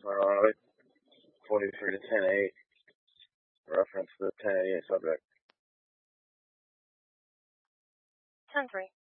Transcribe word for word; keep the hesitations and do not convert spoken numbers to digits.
Uh, forty-three to ten eight. Reference to the ten eighty-eight subject. ten three.